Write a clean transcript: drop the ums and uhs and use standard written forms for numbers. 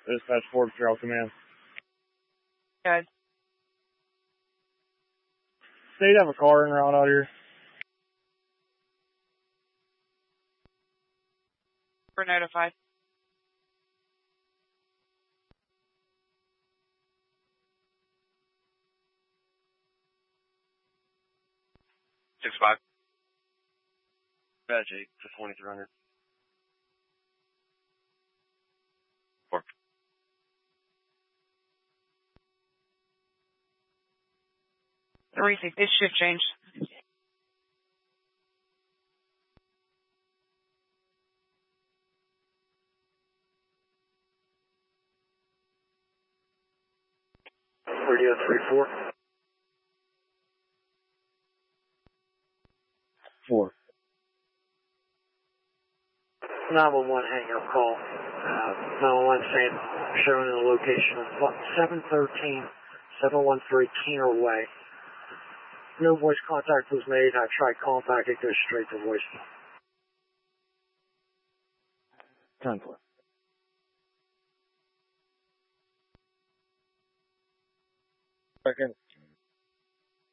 Dispatch 4 Trail Command. Good. State have a car en route out here. We're notified. Six five. Badge 8 for 2300. 4. Receive. It's shift change. Radio 34. 4. 911 hang up call. 911 saying showing the location of 713 713 Keener Way. No voice contact was made. I tried calling back. It goes straight to voicemail. 10-4. Second